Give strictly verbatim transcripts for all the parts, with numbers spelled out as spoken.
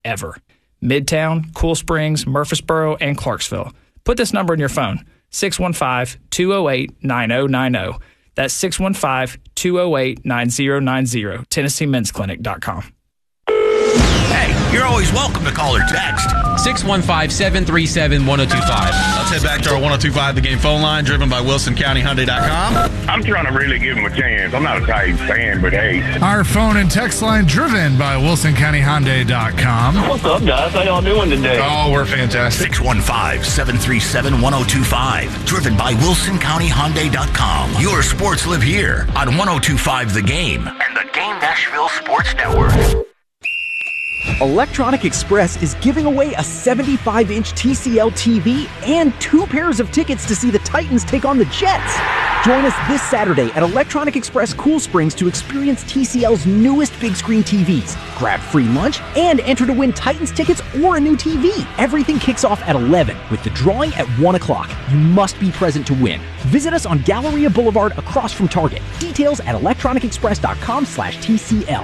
ever. Midtown, Cool Springs, Murfreesboro, and Clarksville. Put this number in your phone, six one five, two oh eight, nine oh nine oh. That's six one five, two oh eight, nine oh nine oh, Tennessee Men's Clinic dot com. Hey, you're always welcome to call or text. six one five, seven three seven, one oh two five. Let's head back to our one oh two five The Game phone line, driven by Wilson County Hyundai dot com. I'm trying to really give him a chance. I'm not a Titans fan, but hey. Our phone and text line, driven by Wilson County Hyundai dot com. What's up, guys? How y'all doing today? Oh, we're fantastic. six one five, seven three seven, one oh two five. Driven by Wilson County Hyundai dot com. Your sports live here on one oh two five The Game and the Game Nashville Sports Network. Electronic Express is giving away a seventy-five inch T C L T V and two pairs of tickets to see the Titans take on the Jets. Join us this Saturday at Electronic Express Cool Springs to experience T C L's newest big screen T Vs. Grab free lunch and enter to win Titans tickets or a new T V. Everything kicks off at eleven with the drawing at one o'clock. You must be present to win. Visit us on Galleria Boulevard across from Target. Details at electronic express dot com slash T C L.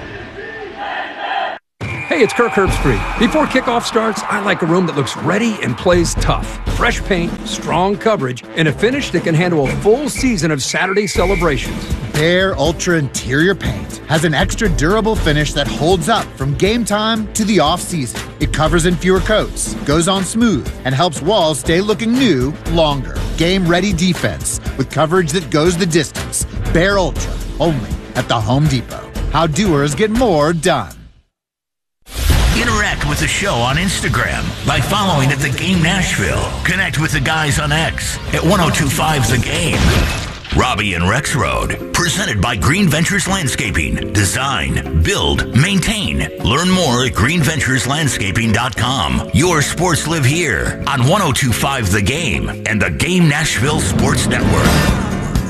Hey, it's Kirk Herbstreit. Before kickoff starts, I like a room that looks ready and plays tough. Fresh paint, strong coverage, and a finish that can handle a full season of Saturday celebrations. Behr Ultra Interior Paint has an extra durable finish that holds up from game time to the off-season. It covers in fewer coats, goes on smooth, and helps walls stay looking new longer. Game-ready defense with coverage that goes the distance. Behr Ultra, only at the Home Depot. How doers get more done. Interact with the show on Instagram by following at The Game Nashville. Connect with the guys on X at ten twenty-five The Game. Robbie and Rex Road, presented by Green Ventures Landscaping. Design, build, maintain. Learn more at green ventures landscaping dot com. Your sports live here on ten twenty-five The Game and the Game Nashville Sports Network.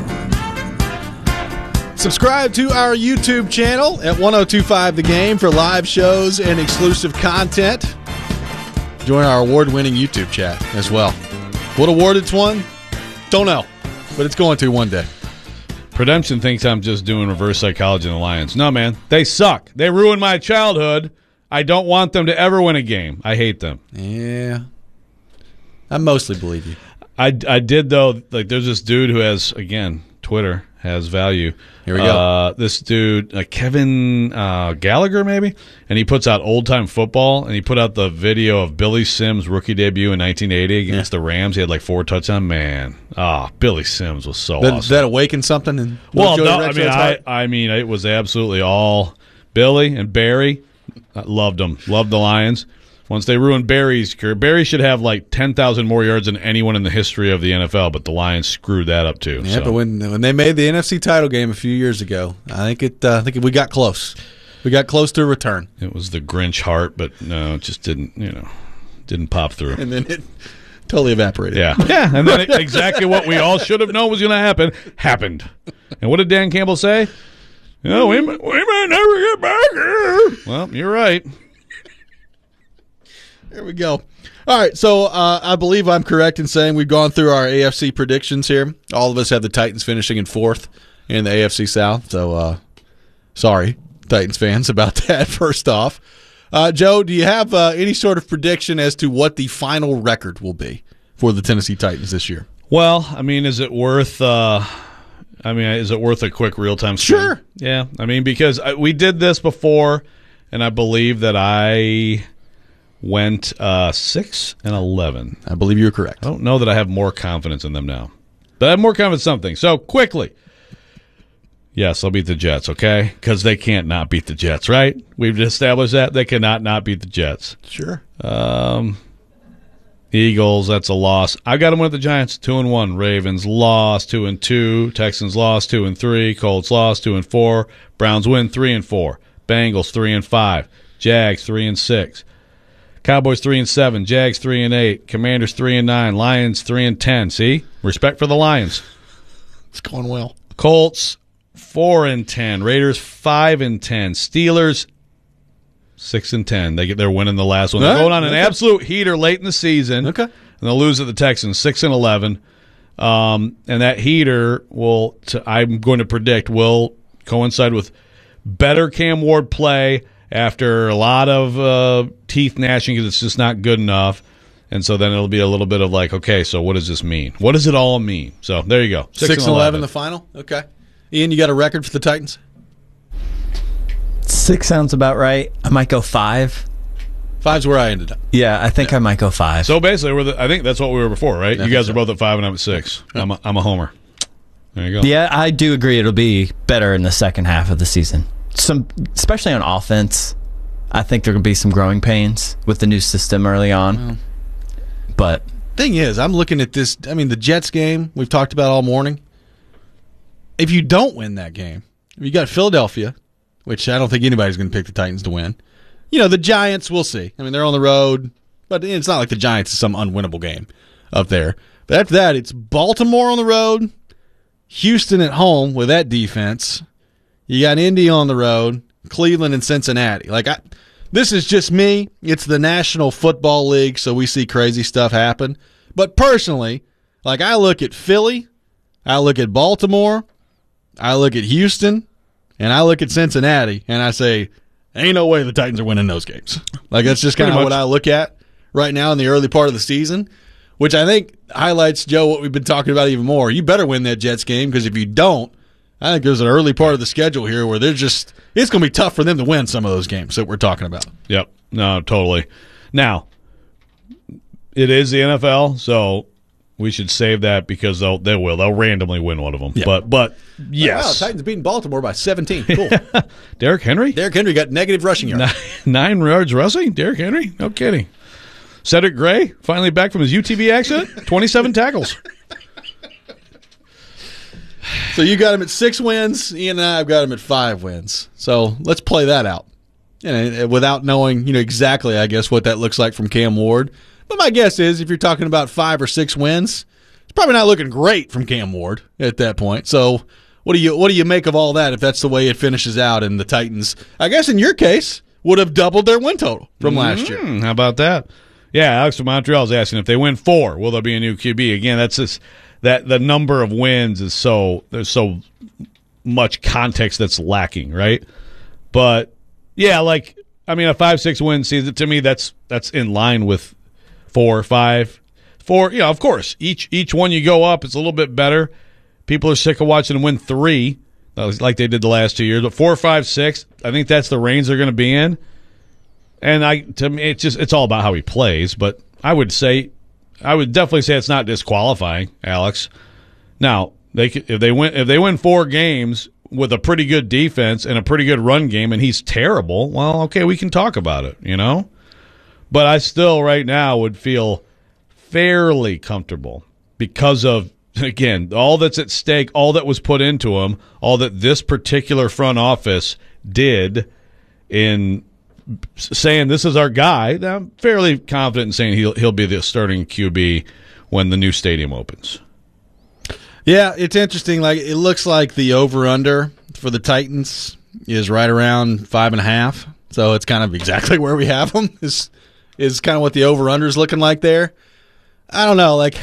Subscribe to our YouTube channel at ten twenty-five The Game for live shows and exclusive content. Join our award-winning YouTube chat as well. What award it's won? Don't know, but it's going to one day. Redemption thinks I'm just doing reverse psychology in the Lions. No, man. They suck. They ruined my childhood. I don't want them to ever win a game. I hate them. Yeah. I mostly believe you. I, I did, though. Like, there's this dude who has, again, Twitter has value. Here we go. Uh, this dude, uh, Kevin uh, Gallagher, maybe? And he puts out old-time football, and he put out the video of Billy Sims' rookie debut in nineteen eighty against yeah. the Rams. He had like four touchdowns. Man, ah, oh, Billy Sims was so that, awesome. That awakened something? In well, no, I mean, I, I mean, it was absolutely all Billy and Barry. I loved them. Loved the Lions. Once they ruined Barry's career, Barry should have like ten thousand more yards than anyone in the history of the N F L, but the Lions screwed that up too. Yeah, so. but when when they made the N F C title game a few years ago, I think it. Uh, I think we got close. We got close to a return. It was the Grinch heart, but no, it just didn't. You know, didn't pop through. And then it totally evaporated. Yeah, yeah, and then it, exactly what we all should have known was going to happen happened. And what did Dan Campbell say? You know, we we might never get back here. Well, you're right. There we go. All right, so uh, I believe I'm correct in saying we've gone through our A F C predictions here. All of us have the Titans finishing in fourth in the A F C South, so uh, sorry, Titans fans, about that first off. Uh, Joe, do you have uh, any sort of prediction as to what the final record will be for the Tennessee Titans this year? Well, I mean, is it worth uh, – I mean, is it worth a quick real-time spin? Sure. Yeah, I mean, because we did this before, and I believe that I – went uh, six and eleven. I believe you're correct. I don't know that I have more confidence in them now, but I have more confidence in something. So quickly, yes, I'll beat the Jets. Okay, because they can't not beat the Jets, right? We've established that they cannot not beat the Jets. Sure. Um, Eagles, that's a loss. I got them with the Giants, two and one. Ravens lost, two and two. Texans lost, two and three. Colts lost, two and four. Browns win, three and four. Bengals, three and five. Jags, three and six. Cowboys three and seven, Jags three and eight, Commanders three and nine, Lions three and ten. See, respect for the Lions. It's going well. Colts four and ten, Raiders five and ten, Steelers six and ten. They get they're winning the last one. They're going on an okay. absolute heater late in the season. Okay, and they'll lose at the Texans six and eleven. Um, and that heater will, t- I'm going to predict, will coincide with better Cam Ward play after a lot of uh, teeth gnashing because it's just not good enough. And so then it'll be a little bit of like, okay, so what does this mean? What does it all mean? So there you go. Six, Six and eleven, the final. Okay, Ian, you got a record for the Titans? Six sounds about right. I might go five. Five's where I ended up. Yeah, I think yeah. I might go five. So basically, we're the, I think that's what we were before, right? I you guys so. are both at five, and I'm at six. Yeah. I'm a, I'm a homer. There you go. Yeah, I do agree. It'll be better in the second half of the season. Some, especially on offense. I think there will be some growing pains with the new system early on. Well, but thing is, I'm looking at this. I mean, the Jets game we've talked about all morning. If you don't win that game, you got Philadelphia, which I don't think anybody's going to pick the Titans to win. You know, the Giants, we'll see. I mean, they're on the road, but it's not like the Giants is some unwinnable game up there. But after that, it's Baltimore on the road, Houston at home with that defense. You got Indy on the road, Cleveland and Cincinnati. Like, I, this is just me. It's the National Football League, so we see crazy stuff happen. But personally, like, I look at Philly, I look at Baltimore, I look at Houston, and I look at Cincinnati, and I say, ain't no way the Titans are winning those games. Like, that's just kind of what I look at right now in the early part of the season, which I think highlights, Joe, what we've been talking about even more. You better win that Jets game, because if you don't, I think there's an early part of the schedule here where they're just – it's going to be tough for them to win some of those games that we're talking about. Yep. No, totally. Now, it is the N F L, so we should save that because they'll, they will. They'll randomly win one of them. Yeah. But, but yes. Wow, Titans beating Baltimore by seventeen. Cool. Derrick Henry? Derrick Henry got negative rushing yards. Nine, nine yards rushing? Derrick Henry? No kidding. Cedric Gray, finally back from his U T B accident, twenty-seven tackles. So you got him at six wins. Ian and I have got him at five wins. So let's play that out. And without knowing, you know, exactly, I guess, what that looks like from Cam Ward. But my guess is if you're talking about five or six wins, it's probably not looking great from Cam Ward at that point. So what do you what do you make of all that if that's the way it finishes out and the Titans, I guess in your case, would have doubled their win total from mm, last year? How about that? Yeah, Alex from Montreal is asking if they win four, will there be a new Q B? Again, that's just that the number of wins is so there's so much context that's lacking, right? But yeah, like I mean, a five six win season to me that's that's in line with four five four. You know, of course, each each one you go up, it's a little bit better. People are sick of watching them win three, like they did the last two years. But four, five, six, I think that's the range they're going to be in. And I, to me, it's just it's all about how he plays. But I would say, I would definitely say it's not disqualifying, Alex. Now, they if they win if they win four games with a pretty good defense and a pretty good run game, and he's terrible, well, okay, we can talk about it, you know. But I still, right now, would feel fairly comfortable because of, again, all that's at stake, all that was put into him, all that this particular front office did in saying this is our guy. I'm fairly confident in saying he'll he'll be the starting Q B when the new stadium opens. Yeah, it's interesting. Like it looks like the over/under for the Titans is right around five and a half. So it's kind of exactly where we have them. Is is kind of what the over/under is looking like there. I don't know. Like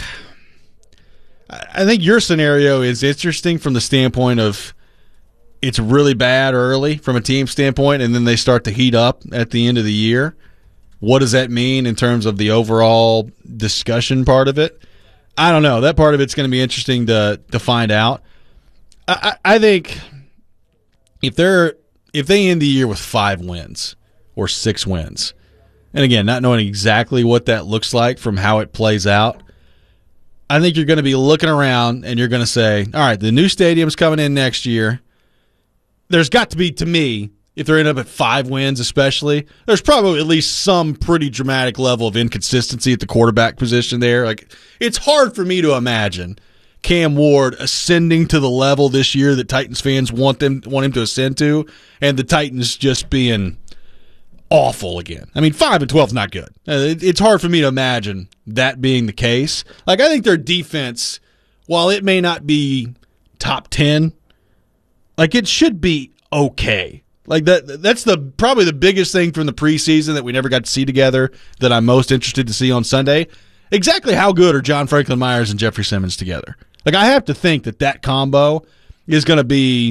I think your scenario is interesting from the standpoint of it's really bad early from a team standpoint, and then they start to heat up at the end of the year. What does that mean in terms of the overall discussion part of it? I don't know. That part of it's going to be interesting to to find out. I, I, I think if they're if they end the year with five wins or six wins, and again, not knowing exactly what that looks like from how it plays out, I think you're going to be looking around and you're going to say, all right, the new stadium's coming in next year. There's got to be, to me, if they're end up at five wins especially, there's probably at least some pretty dramatic level of inconsistency at the quarterback position there. Like, it's hard for me to imagine Cam Ward ascending to the level this year that Titans fans want them want him to ascend to, and the Titans just being awful again. I mean, five and twelve is not good. It's hard for me to imagine that being the case. Like, I think their defense, while it may not be top ten, like it should be okay. Like that that's the probably the biggest thing from the preseason that we never got to see together that I'm most interested to see on Sunday. Exactly how good are John Franklin Myers and Jeffrey Simmons together? Like I have to think that that combo is going to be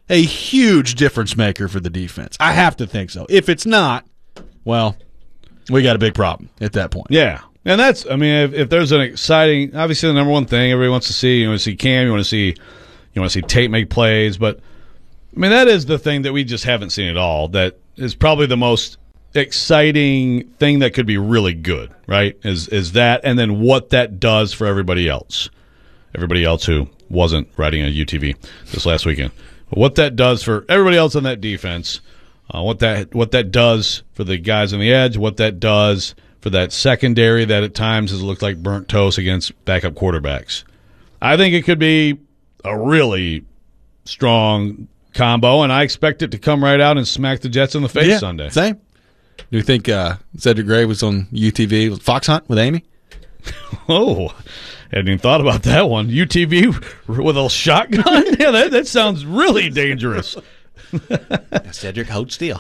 a huge difference maker for the defense. I have to think so. If it's not, well, we got a big problem at that point. Yeah. And that's, I mean, if, if there's an exciting, obviously the number one thing everybody wants to see, you want to see Cam, you want to see, you want to see Tate make plays, but I mean, that is the thing that we just haven't seen at all. That is probably the most exciting thing that could be really good, right? Is is that, and then what that does for everybody else. Everybody else who wasn't riding a U T V this last weekend. But what that does for everybody else on that defense, uh, what that what that does for the guys on the edge, what that does for that secondary that at times has looked like burnt toast against backup quarterbacks. I think it could be a really strong combo, and I expect it to come right out and smack the Jets in the face yeah, Sunday. Same. Do you think uh, Cedric Gray was on U T V, Fox Hunt with Amy? Oh, hadn't even thought about that one. U T V with a shotgun? Yeah, that, that sounds really dangerous. Cedric hold still.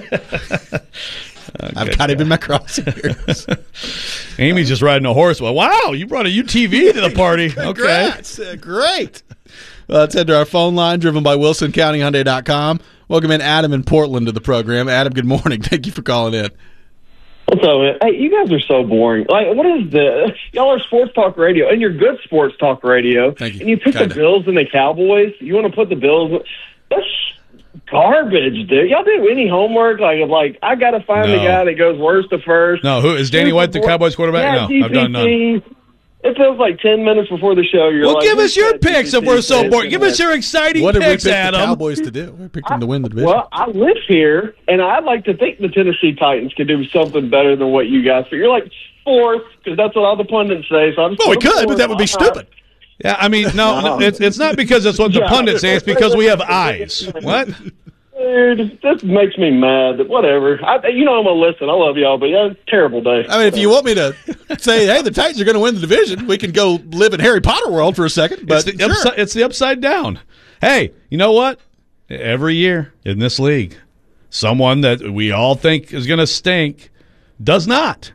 Uh, I've got him in my crosshairs. Amy's just riding a horse. Well, wow, you brought a U T V to the party. Okay. Congrats. Uh, great. Uh, let's head to our phone line, driven by Wilson County Hyundai dot com. Welcome in Adam in Portland to the program. Adam, good morning. Thank you for calling in. What's up, man? Hey, you guys are so boring. Like, what is this? Y'all are sports talk radio, and you're good sports talk radio. Thank you. And you pick Kinda. the Bills and the Cowboys. You want to put the Bills? That's garbage, dude. Y'all do any homework? Like, like I got to find No. the guy that goes worst to first. No, who is Danny White, the Cowboys quarterback? Yeah, no, I've done none. It feels like ten minutes before the show. You're Well, like, give us your "Who's picks that if we're so T C?" bored. Give us your exciting What did we picks, pick Adam. the Cowboys to do? We picked them to win the division. Well, I live here, and I'd like to think the Tennessee Titans could do something better than what you guys. But you're like fourth, because that's what all the pundits say. So I'm well, we could, but that would be stupid. Yeah, I mean, no, no, it's it's not because it's what the Yeah. pundits say. It's because we have eyes. What? Dude, this makes me mad. Whatever. I, you know I'm going to listen. I love y'all, but yeah, terrible day. I mean, if you want me to say, hey, the Titans are going to win the division, we can go live in Harry Potter world for a second. But It's the, sure. upside, it's the upside down. Hey, you know what? Every year in this league, someone that we all think is going to stink does not.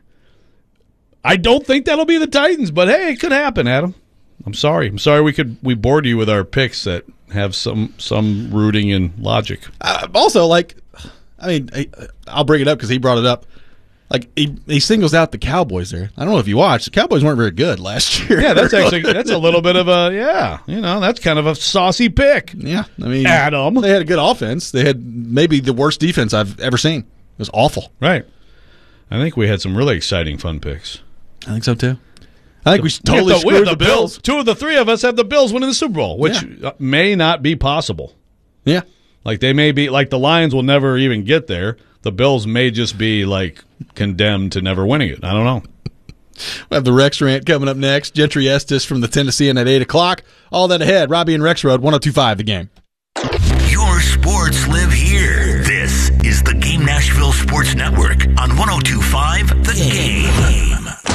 I don't think that'll be the Titans, but hey, it could happen, Adam. I'm sorry. I'm sorry we could we bored you with our picks that have some some rooting and logic. Uh, also, like, I mean, I, I'll bring it up because he brought it up. Like, he, he singles out the Cowboys there. I don't know if you watched. The Cowboys weren't very good last year. Yeah, that's actually that's a little bit of a yeah. You know, that's kind of a saucy pick. Yeah, I mean, Adam. They had a good offense. They had maybe the worst defense I've ever seen. It was awful. Right. I think we had some really exciting fun picks. I think so too. I think we totally we have the, we screwed have the, the Bills. Bills. Two of the three of us have the Bills winning the Super Bowl, which Yeah. may not be possible. Yeah. Like they may be like the Lions will never even get there. The Bills may just be like condemned to never winning it. I don't know. We have the Rex rant coming up next. Gentry Estes from the Tennessean at eight o'clock. All that ahead. Robbie and Rex Road, one oh two point five The Game. Your sports live here. This is the Game Nashville Sports Network on one oh two point five The Game.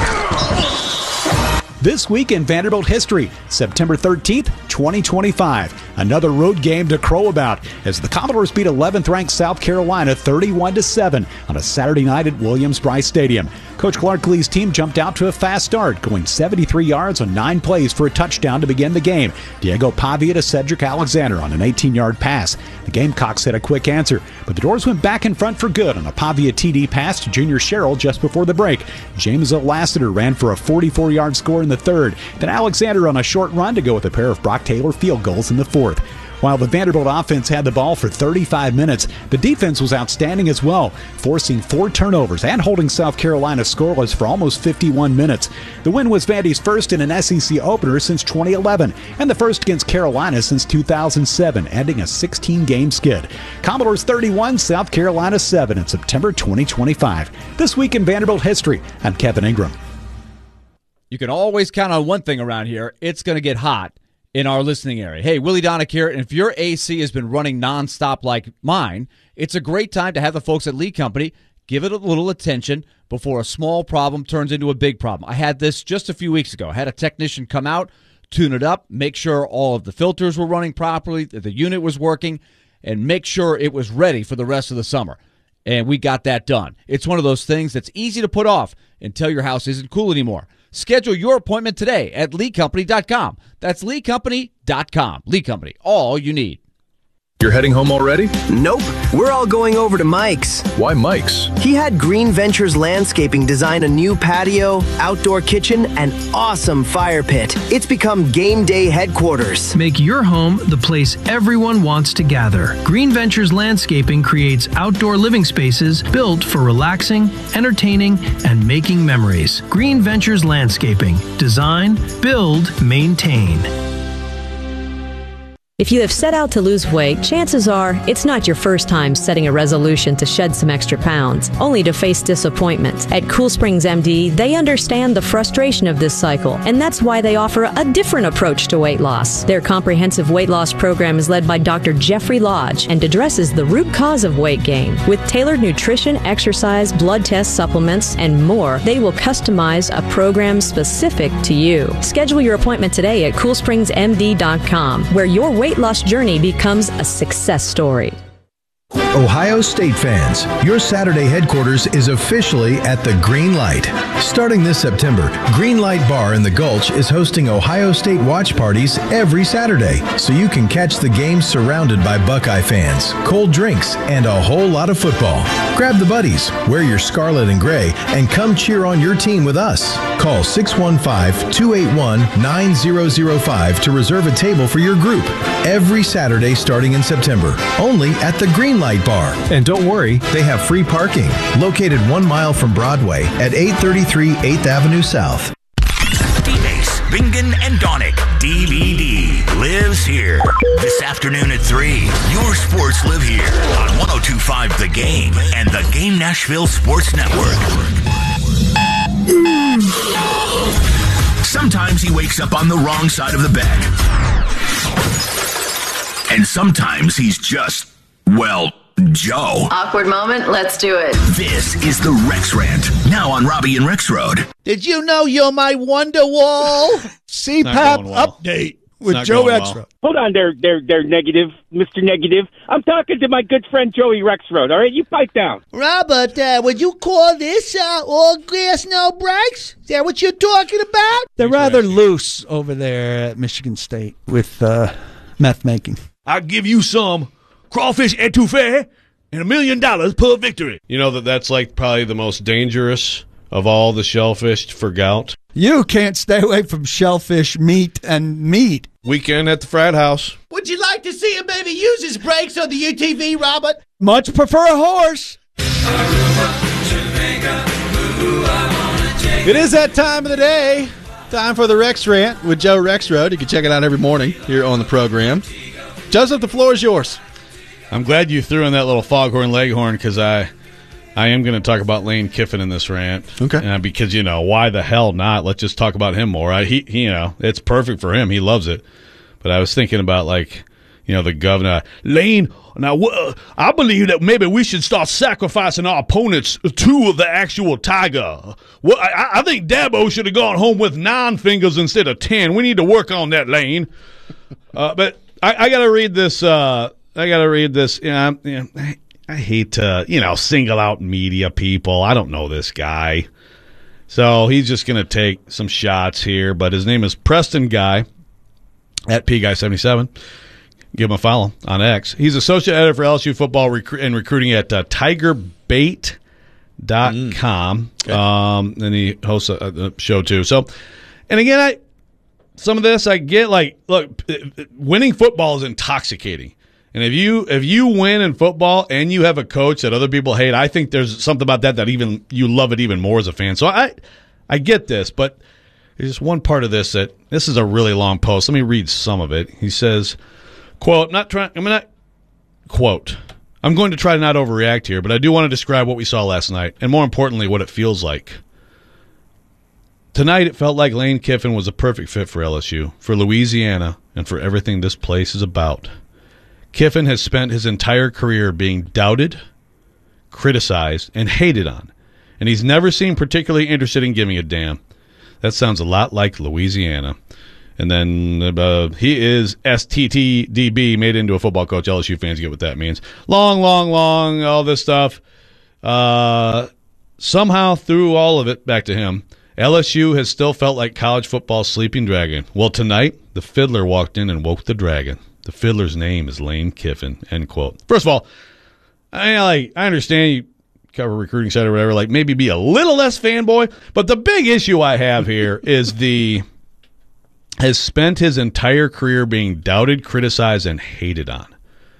This week in Vanderbilt history, September thirteenth, twenty twenty-five. Another road game to crow about as the Commodores beat eleventh-ranked South Carolina thirty-one to seven on a Saturday night at Williams-Brice Stadium. Coach Clark Lee's team jumped out to a fast start, going seventy-three yards on nine plays for a touchdown to begin the game. Diego Pavia to Cedric Alexander on an eighteen-yard pass. The Gamecocks had a quick answer, but the Doors went back in front for good on a Pavia T D pass to Junior Sherrill just before the break. James Lassiter ran for a forty-four-yard score in the third, then Alexander on a short run to go with a pair of Brock Taylor field goals in the fourth. While the Vanderbilt offense had the ball for thirty-five minutes, the defense was outstanding as well, forcing four turnovers and holding South Carolina scoreless for almost fifty-one minutes. The win was Vandy's first in an S E C opener since twenty eleven, and the first against Carolina since two thousand seven, ending a sixteen-game skid. Commodores thirty-one, South Carolina seven in September twenty twenty-five. This week in Vanderbilt history, I'm Kevin Ingram. You can always count on one thing around here. It's going to get hot in our listening area. Hey, Willie Donick here, and if your A C has been running nonstop like mine, it's a great time to have the folks at Lee Company give it a little attention before a small problem turns into a big problem. I had this just a few weeks ago. I had a technician come out, tune it up, make sure all of the filters were running properly, that the unit was working, and make sure it was ready for the rest of the summer. And we got that done. It's one of those things that's easy to put off until your house isn't cool anymore. Schedule your appointment today at lee company dot com. That's lee company dot com. Lee Company, all you need. You're heading home already? Nope. We're all going over to Mike's. Why Mike's? He had Green Ventures Landscaping design a new patio, outdoor kitchen, and awesome fire pit. It's become game day headquarters. Make your home the place everyone wants to gather. Green Ventures Landscaping creates outdoor living spaces built for relaxing, entertaining, and making memories. Green Ventures Landscaping. Design, build, maintain. If you have set out to lose weight, chances are it's not your first time setting a resolution to shed some extra pounds, only to face disappointment. At Cool Springs M D, they understand the frustration of this cycle, and that's why they offer a different approach to weight loss. Their comprehensive weight loss program is led by Doctor Jeffrey Lodge and addresses the root cause of weight gain. With tailored nutrition, exercise, blood test supplements, and more, they will customize a program specific to you. Schedule your appointment today at cool springs m d dot com, where your weight loss journey becomes a success story. Ohio State fans, your Saturday headquarters is officially at the Green Light. Starting this September, Green Light Bar in the Gulch is hosting Ohio State watch parties every Saturday, so you can catch the game surrounded by Buckeye fans, cold drinks, and a whole lot of football. Grab the buddies, wear your scarlet and gray, and come cheer on your team with us. Call six one five, two eight one, nine zero zero five to reserve a table for your group every Saturday starting in September, only at the Green Light Bar. And don't worry, they have free parking, located one mile from Broadway at eight thirty-three eighth Avenue South. D-Base, Bingen, and Donick. D V D lives here. This afternoon at three. Your sports live here on one oh two point five The Game and the Game Nashville Sports Network. Sometimes he wakes up on the wrong side of the bed. And sometimes he's just, well, Joe. Awkward moment, let's do it. This is the Rex Rant, now on Robbie and Rex Road. Did you know you're my wonder wall? C PAP well. Update with Joe Rexroad. Well. Hold on there, there, there, negative, Mister Negative. I'm talking to my good friend Joey Rexroad, all right? You pipe down. Robert, uh, would you call this uh, all gas, no brakes? Is that what you're talking about? They're rather loose over there at Michigan State with uh, meth making. I'll give you some crawfish etouffee and a million dollars per victory. You know that that's like probably the most dangerous of all the shellfish for gout. You can't stay away from shellfish meat and meat. Weekend at the frat house. Would you like to see a baby use his brakes on the U T V, Robert? Much prefer a horse. It is that time of the day. Time for the Rex Rant with Joe Rexroad. You can check it out every morning here on the program. Joseph, the floor is yours. I'm glad you threw in that little foghorn leghorn because I, I am going to talk about Lane Kiffin in this rant. Okay. Uh, because, you know, why the hell not? Let's just talk about him more. I, he, he, you know, it's perfect for him. He loves it. But I was thinking about, like, you know, the governor. Lane, now, uh, I believe that maybe we should start sacrificing our opponents to the actual tiger. Well, I, I think Dabo should have gone home with nine fingers instead of ten. We need to work on that, Lane. Uh, but I, I got to read this. Uh, I got to read this. You know, you know, I, I hate to, you know, single out media people. I don't know this guy. So he's just going to take some shots here. But his name is Preston Guy at P Guy seventy-seven. Give him a follow on X. He's associate editor for L S U football recru- and recruiting at uh, tiger bait dot com. Mm. Okay. Um, and he hosts a, a show too. So, and again, I some of this I get. Like, look, winning football is intoxicating. And if you if you win in football and you have a coach that other people hate, I think there's something about that that even you love it even more as a fan. So I I get this, but there's just one part of this that this is a really long post. Let me read some of it. He says, quote, not trying I'm not quote, I'm going to try to not overreact here, but I do want to describe what we saw last night, and more importantly, what it feels like. Tonight, it felt like Lane Kiffin was a perfect fit for L S U, for Louisiana, and for everything this place is about. Kiffin has spent his entire career being doubted, criticized, and hated on, and he's never seemed particularly interested in giving a damn. That sounds a lot like Louisiana. And then uh, he is S T T D B, made into a football coach. L S U fans get what that means. Long, long, long, all this stuff. Uh, somehow, through all of it, back to him, L S U has still felt like college football's sleeping dragon. Well, tonight, the fiddler walked in and woke the dragon. The The fiddler's name is Lane Kiffin, end quote. First of all, I like I understand you cover recruiting site or whatever, like maybe be a little less fanboy, but the big issue I have here is the has spent his entire career being doubted, criticized, and hated on.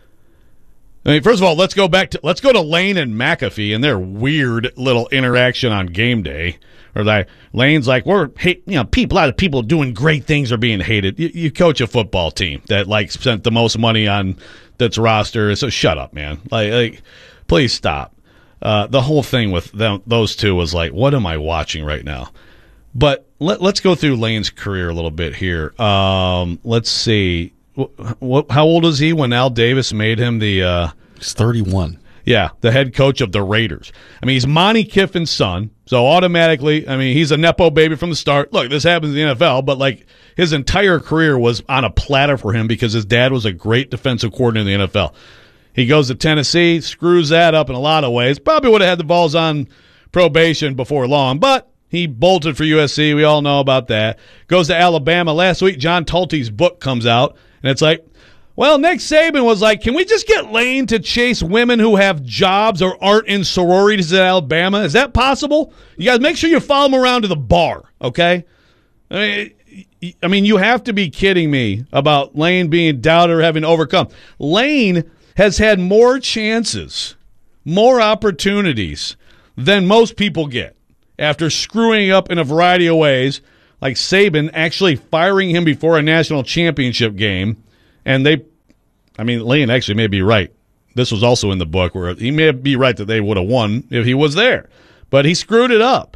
I mean, first of all, let's go back to let's go to Lane and McAfee and their weird little interaction on game day. Or like Lane's like, we're hate, you know, people, a lot of people doing great things are being hated. You, you coach a football team that like spent the most money on that's roster, so shut up, man. Like, like please stop. Uh, the whole thing with them, those two was like, what am I watching right now? But let, let's go through Lane's career a little bit here. Um, let's see. What, what, how old is he when Al Davis made him the? Uh, He's thirty-one. Yeah, the head coach of the Raiders. I mean, he's Monty Kiffin's son, so automatically, I mean, he's a Nepo baby from the start. Look, this happens in the N F L, but like his entire career was on a platter for him because his dad was a great defensive coordinator in the N F L. He goes to Tennessee, screws that up in a lot of ways. Probably would have had the balls on probation before long, but he bolted for U S C. We all know about that. Goes to Alabama. Last week, John Tulte's book comes out, and it's like, well, Nick Saban was like, can we just get Lane to chase women who have jobs or aren't in sororities at Alabama? Is that possible? You guys make sure you follow him around to the bar, okay? I mean, I mean, you have to be kidding me about Lane being doubted or having to overcome. Lane has had more chances, more opportunities than most people get after screwing up in a variety of ways, like Saban actually firing him before a national championship game. And they, I mean, Lane actually may be right. This was also in the book where he may be right that they would have won if he was there. But he screwed it up.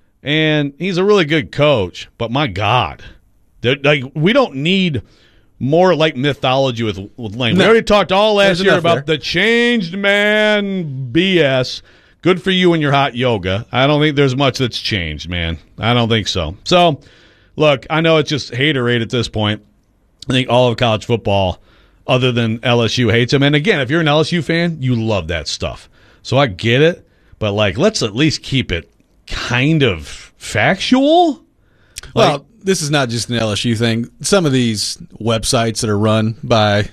And he's a really good coach. But my God, like we don't need more like mythology with, with Lane. No. We already talked all last There's year about there. the changed man B S. Good for you and your hot yoga. I don't think there's much that's changed, man. I don't think so. So, look, I know it's just haterade at this point. I think all of college football, other than L S U, hates him. And again, if you're an L S U fan, you love that stuff. So I get it, but like, let's at least keep it kind of factual. Well, like, this is not just an L S U thing. Some of these websites that are run by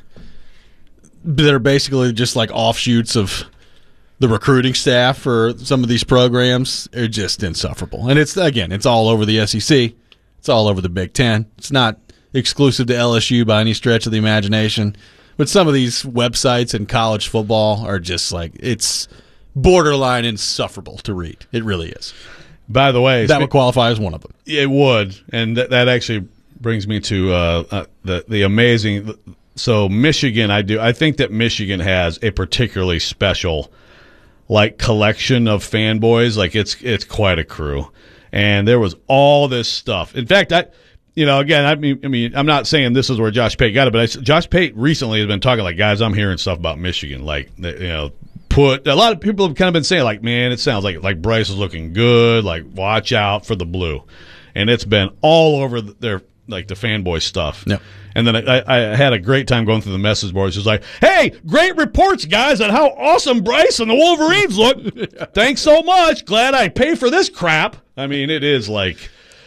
that are basically just like offshoots of the recruiting staff for some of these programs are just insufferable. And it's again, it's all over the S E C. It's all over the Big Ten. It's not exclusive to L S U by any stretch of the imagination, but some of these websites in college football are just like, it's borderline insufferable to read. It really is. By the way, that would qualify as one of them. It would, and th- that actually brings me to uh, uh, the the amazing. So Michigan, I do I think that Michigan has a particularly special like collection of fanboys. Like it's it's quite a crew, and there was all this stuff. In fact, I. You know, again, I mean, I mean, I'm not saying this is where Josh Pate got it, but I, Josh Pate recently has been talking like, guys, I'm hearing stuff about Michigan. Like, you know, put a lot of people have kind of been saying like, man, it sounds like like Bryce is looking good. Like, watch out for the blue, and it's been all over their like the fanboy stuff. Yep. And then I, I had a great time going through the message boards. It was like, hey, great reports, guys, on how awesome Bryce and the Wolverines look. Thanks so much. Glad I pay for this crap. I mean, it is like.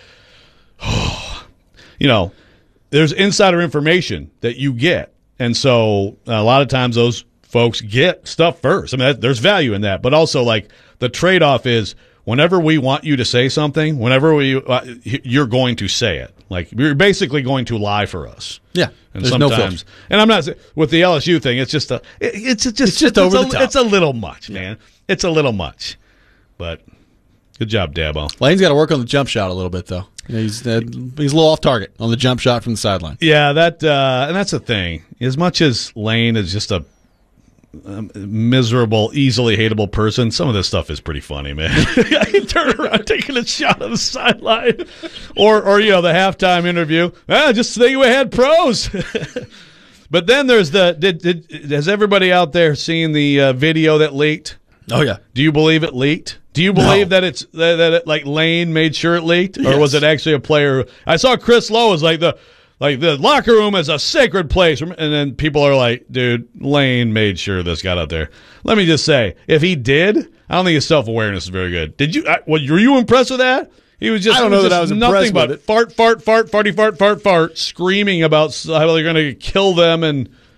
You know, there's insider information that you get. And so a lot of times those folks get stuff first. I mean, that, there's value in that. But also, like, the trade-off is whenever we want you to say something, whenever we uh, you're going to say it. Like, you're basically going to lie for us. Yeah. And there's sometimes, no and I'm not with the L S U thing, it's just a, it, it's just, it's just it's over a, the top. It's a little much, man. It's a little much. But good job, Dabo. Lane's got to work on the jump shot a little bit, though. He's uh, he's a little off target on the jump shot from the sideline. Yeah, that uh, and that's the thing. As much as Lane is just a, a miserable, easily hateable person, some of this stuff is pretty funny, man. He turned around taking a shot on the sideline, or or you know the halftime interview. Ah, just think we had pros. But then there's the did, did has everybody out there seen the uh, video that leaked? Oh yeah. Do you believe it leaked? Do you believe no. that it's that, that it, like Lane made sure it leaked, or yes. was it actually a player? I saw Chris Lowe was like the like the locker room is a sacred place, and then people are like, dude, Lane made sure this got out there. Let me just say, if he did, I don't think his self awareness is very good. Did you? I, well, were you impressed with that? He was just I don't know that I was nothing impressed but with it. fart, fart, fart, farty, fart, fart, fart, screaming about how they're going to kill them and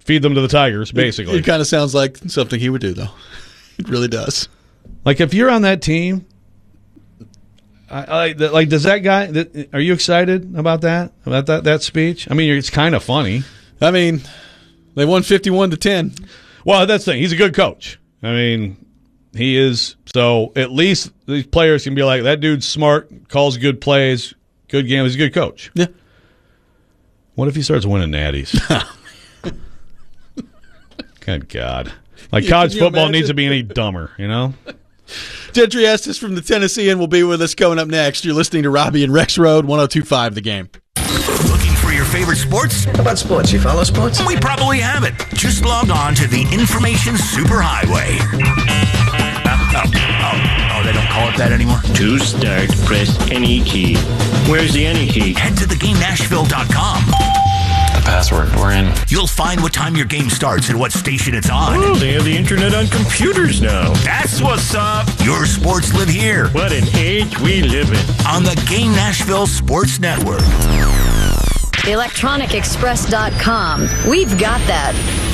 feed them to the Tigers, basically. It, it kind of sounds like something he would do, though. It really does. Like, if you're on that team, I, I, like, does that guy, that, are you excited about that, about that, that speech? I mean, it's kind of funny. I mean, they won fifty-one to ten. Well, that's the thing. He's a good coach. I mean, he is. So at least these players can be like, that dude's smart, calls good plays, good game. He's a good coach. Yeah. What if he starts winning natties? Good God. Like, Yeah, college can you football imagine? needs to be any dumber, you know? Gentry Estes from the Tennessean will be with us coming up next. You're listening to Robbie and Rex Road, one oh two point five The Game. Looking for your favorite sports? How about sports? You follow sports? We probably have it. Just log on to the Information Superhighway. Oh, oh, oh, they don't call it that anymore? To start, press any key. Where's the any key? Head to the game nashville dot com. The password. We're in. You'll find what time your game starts and what station it's on. Oh, they have the internet on computers now. That's what's up. Your sports live here. What an age we live in. On the Game Nashville Sports Network. electronic express dot com. We've got that.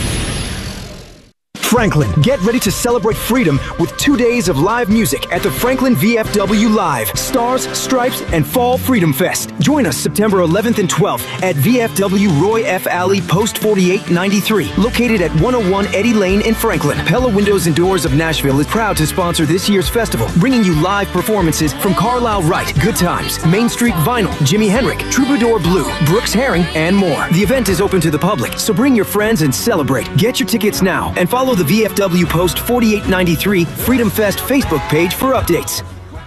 Franklin, get ready to celebrate freedom with two days of live music at the Franklin V F W Live, Stars, Stripes, and Fall Freedom Fest. Join us September eleventh and twelfth at V F W Roy F. Alley, Post forty-eight ninety-three, located at one oh one Eddie Lane in Franklin. Pella Windows and Doors of Nashville is proud to sponsor this year's festival, bringing you live performances from Carlisle Wright, Good Times, Main Street Vinyl, Jimi Hendrick, Troubadour Blue, Brooks Herring, and more. The event is open to the public, so bring your friends and celebrate. Get your tickets now and follow the V F W Post forty-eight ninety-three Freedom Fest Facebook page for updates.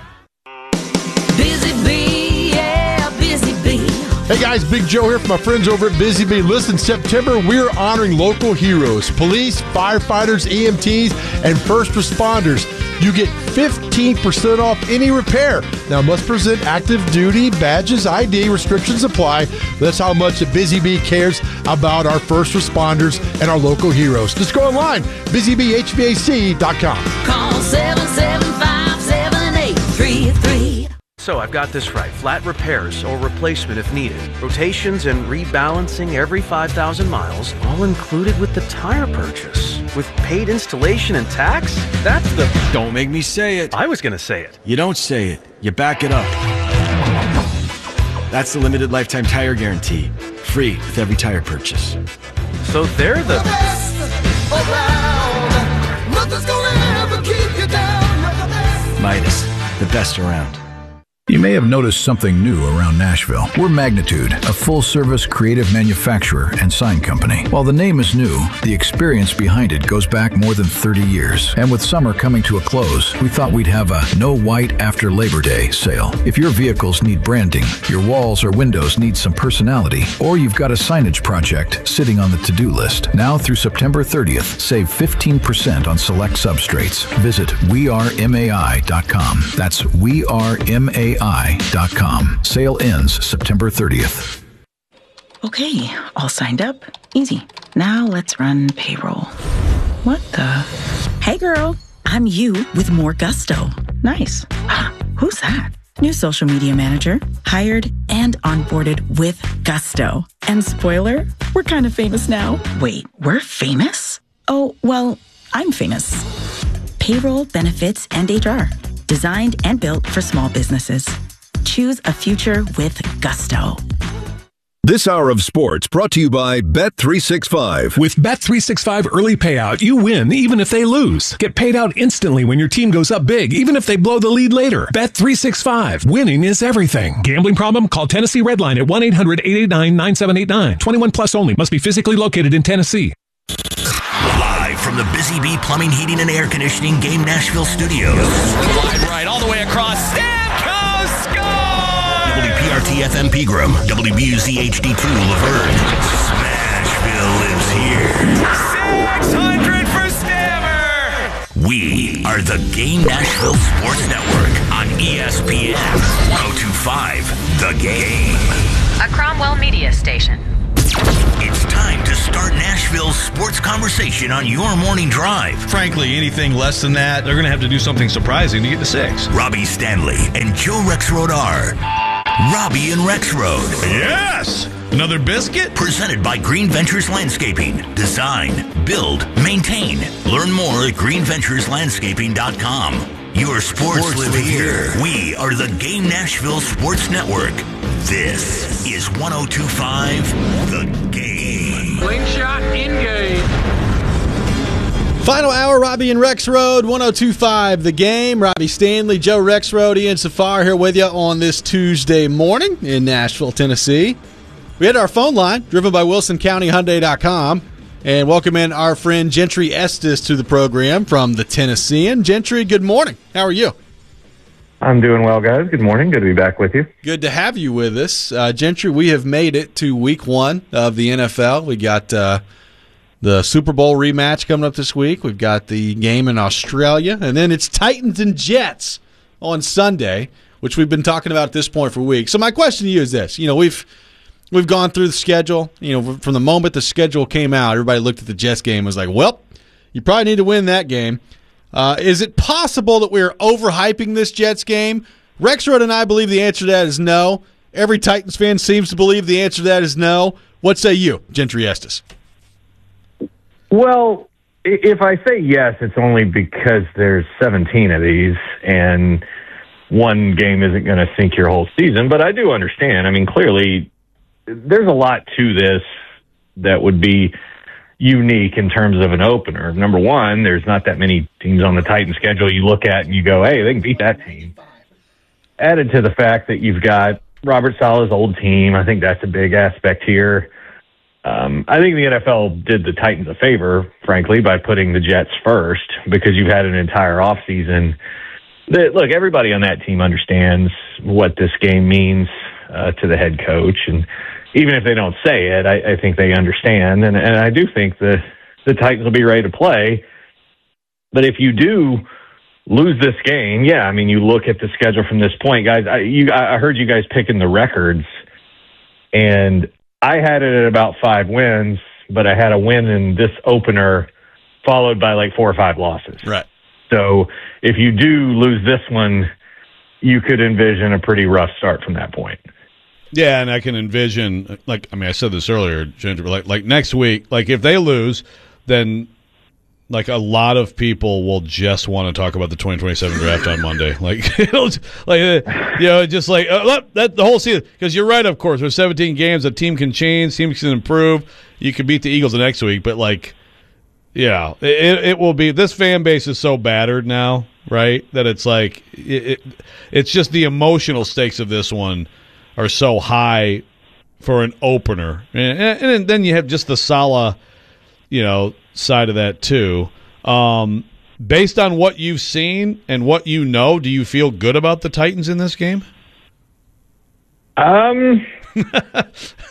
Busy Bee, yeah, Busy Bee. Hey guys, Big Joe here from my friends over at Busy Bee. Listen, September, we're honoring local heroes, police, firefighters, E M Ts, and first responders. You get fifteen percent off any repair. Now, must present active duty badges, I D, restrictions apply. That's how much that Busy Bee cares about our first responders and our local heroes. Just go online, busy bee h v a c dot com. Call seven seven five, seven eight three three. So I've got this right. Flat repairs or replacement if needed. Rotations and rebalancing every five thousand miles, all included with the tire purchase. With paid installation and tax? That's the... Don't make me say it. I was going to say it. You don't say it. You back it up. That's the limited lifetime tire guarantee. Free with every tire purchase. So they're the... Best around. Nothing's gonna ever keep you down. You're the best. Midas, the best around. You may have noticed something new around Nashville. We're Magnitude, a full-service creative manufacturer and sign company. While the name is new, the experience behind it goes back more than thirty years. And with summer coming to a close, we thought we'd have a No White After Labor Day sale. If your vehicles need branding, your walls or windows need some personality, or you've got a signage project sitting on the to-do list, now through September thirtieth, save fifteen percent on select substrates. Visit we are M A I dot com. That's we are M A I dot com. Sale ends September thirtieth. Okay, all signed up. Easy. Now let's run payroll. What the? Hey girl, I'm you with more gusto. Nice. Who's that? New social media manager. Hired and onboarded with gusto. And spoiler, we're kind of famous now. Wait, we're famous? Oh, well, I'm famous. Payroll, benefits, and H R. Designed and built for small businesses. Choose a future with gusto. This hour of sports brought to you by Bet three sixty-five. With Bet three sixty-five Early Payout, you win even if they lose. Get paid out instantly when your team goes up big, even if they blow the lead later. Bet three sixty-five. Winning is everything. Gambling problem? Call Tennessee Redline at one eight hundred eight eight nine nine seven eight nine. twenty-one plus only. Must be physically located in Tennessee. Live from the Busy Bee Plumbing, Heating, and Air Conditioning Game Nashville Studios. Wide right, all the way across. Stamkos scores! W P R T F M Pegram, W B U Z H D two Laverne. Smashville lives here. six hundred for Stammer! We are the Game Nashville Sports Network on E S P N one oh two point five The Game. A Cromwell Media Station. It's time to start Nashville's sports conversation on your morning drive. Frankly, anything less than that, they're going to have to do something surprising to get to six. Robbie Stanley and Joe Rexrode are Robbie and Rexrode. Yes! Another biscuit? Presented by Green Ventures Landscaping. Design, build, maintain. Learn more at green ventures landscaping dot com. Your sports, sports live, live here. here. We are the Game Nashville Sports Network. This is one oh two point five The Game. Slingshot in game. Final hour, Robbie and Rexroad, one oh two point five The Game. Robbie Stanley, Joe Rexroad, Ian Safar here with you on this Tuesday morning in Nashville, Tennessee. We had our phone line, driven by Wilson County Hyundai dot com, and welcome in our friend Gentry Estes to the program from the Tennessean. Gentry, good morning. How are you? I'm doing well, guys. Good morning. Good to be back with you. Good to have you with us. Uh, Gentry, we have made it to week one of the N F L. We got uh, the Super Bowl rematch coming up this week. We've got the game in Australia, and then it's Titans and Jets on Sunday, which we've been talking about at this point for weeks. So my question to you is this. You know, we've We've gone through the schedule. You know, from the moment the schedule came out, everybody looked at the Jets game and was like, well, you probably need to win that game. Uh, is it possible that we're overhyping this Jets game? Rexroad and I believe the answer to that is no. Every Titans fan seems to believe the answer to that is no. What say you, Gentry Estes? Well, if I say yes, it's only because there's seventeen of these, and one game isn't going to sink your whole season. But I do understand. I mean, clearly, there's a lot to this that would be unique in terms of an opener. Number one, there's not that many teams on the Titans schedule you look at and you go, hey, they can beat that team. Added to the fact that you've got Robert Saleh's old team, I think that's a big aspect here. Um, I think the N F L did the Titans a favor, frankly, by putting the Jets first, because you've had an entire offseason. That, look, everybody on that team understands what this game means uh, to the head coach, and even if they don't say it, I, I think they understand, and, and I do think the, the Titans will be ready to play. But if you do lose this game, yeah, I mean, you look at the schedule from this point, guys. I, you, I heard you guys picking the records, and I had it at about five wins, but I had a win in this opener followed by like four or five losses. Right. So if you do lose this one, you could envision a pretty rough start from that point. Yeah, and I can envision, like, I mean, I said this earlier, Ginger, like, like next week, like, if they lose, then, like, a lot of people will just want to talk about the twenty twenty-seven draft on Monday. Like, it'll, like, you know, just like, uh, that the whole season. Because you're right, of course, there's seventeen games, a team can change, teams can improve. You could beat the Eagles the next week, but, like, yeah, it, it will be, this fan base is so battered now, right, that it's like, it, it, it's just the emotional stakes of this one are so high for an opener. And, and then you have just the Saleh, you know, side of that too. Um, based on what you've seen and what you know, do you feel good about the Titans in this game? Um, I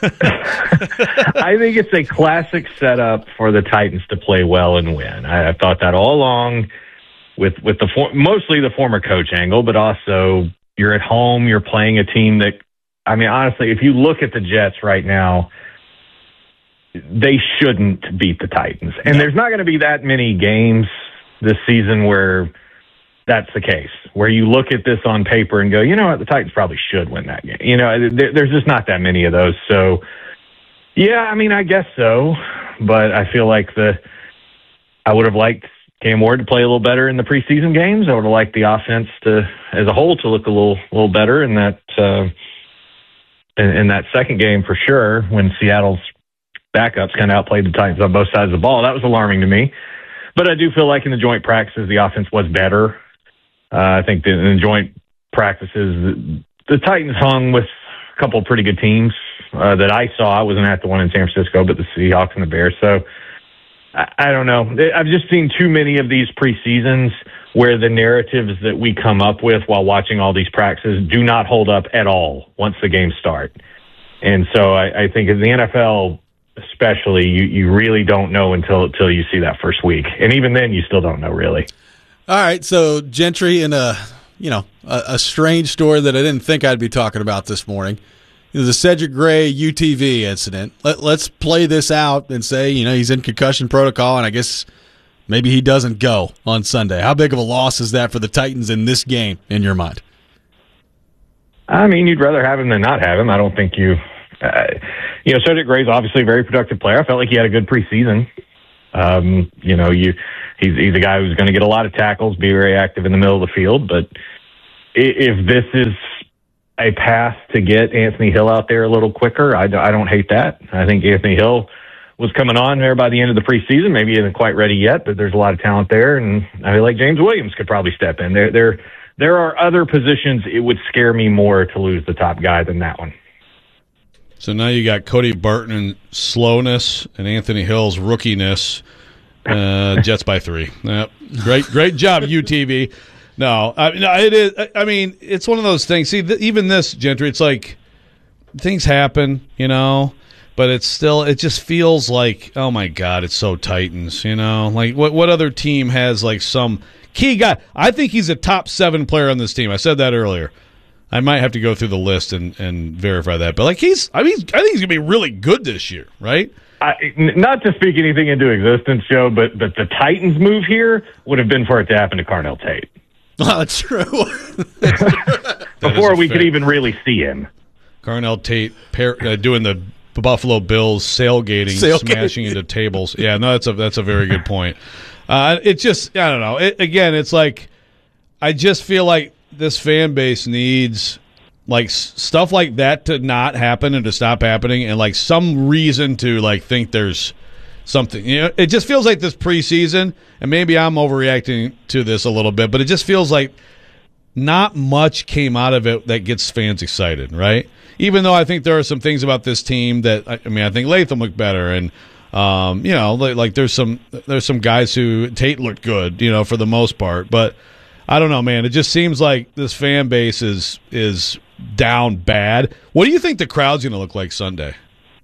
think it's a classic setup for the Titans to play well and win. I, I've thought that all along with, with the for, mostly the former coach angle, but also you're at home, you're playing a team that, I mean, honestly, if you look at the Jets right now, they shouldn't beat the Titans. And there's not going to be that many games this season where that's the case, where you look at this on paper and go, you know what, the Titans probably should win that game. You know, there's just not that many of those. So, yeah, I mean, I guess so. But I feel like the I would have liked Cam Ward to play a little better in the preseason games. I would have liked the offense to, as a whole, to look a little little better in that uh, in, in that second game for sure, when Seattle's backups kind of outplayed the Titans on both sides of the ball. That was alarming to me. But I do feel like in the joint practices, the offense was better. Uh, I think that in the joint practices, the, the Titans hung with a couple of pretty good teams uh, that I saw. I wasn't at the one in San Francisco, but the Seahawks and the Bears. So I, I don't know. I've just seen too many of these preseasons where the narratives that we come up with while watching all these practices do not hold up at all once the games start. And so I, I think in the N F L especially, you, you really don't know until until you see that first week. And even then, you still don't know, really. All right, so Gentry, in a, you know, a, a strange story that I didn't think I'd be talking about this morning, the Cedric Gray U T V incident. Let, let's play this out and say, you know, he's in concussion protocol, and I guess maybe he doesn't go on Sunday. How big of a loss is that for the Titans in this game, in your mind? I mean, you'd rather have him than not have him. I don't think you uh, you know, Cedric Gray's obviously a very productive player. I felt like he had a good preseason. Um, you know, you he's he's a guy who's going to get a lot of tackles, be very active in the middle of the field. But if this is a path to get Anthony Hill out there a little quicker, I, I don't hate that. I think Anthony Hill was coming on there by the end of the preseason. Maybe he isn't quite ready yet, but there's a lot of talent there, and I feel like James Williams could probably step in. There, there, there are other positions it would scare me more to lose the top guy than that one. So now you got Cody Barton slowness and Anthony Hill's rookiness. Uh, Jets by three. Yep. Great, great job, U T V. No, I, no, it is. I mean, it's one of those things. See, th- even this, Gentry, it's like things happen, you know, but it's still. It just feels like, oh my God, it's so Titans, you know. Like what? What other team has like some key guy? I think he's a top seven player on this team. I said that earlier. I might have to go through the list and, and verify that. But, like, he's – I mean, I think he's going to be really good this year, right? I, not to speak anything into existence, Joe, but, but the Titans' move here would have been for it to happen to Carnell Tate. Oh, that's true. Before we fair. could even really see him. Carnell Tate par- uh, doing the Buffalo Bills sailgating, Sailgate. smashing into tables. Yeah, no, that's a, that's a very good point. Uh, it just – I don't know. It, again, it's like I just feel like – this fan base needs like stuff like that to not happen and to stop happening, and like some reason to like think there's something. You know, it just feels like this preseason, and maybe I'm overreacting to this a little bit, but it just feels like not much came out of it that gets fans excited, right? Even though I think there are some things about this team that I mean, I think Latham looked better, and um, you know, like, like there's some there's some guys who Tate looked good, you know, for the most part, but. I don't know, man. It just seems like this fan base is is down bad. What do you think the crowd's going to look like Sunday?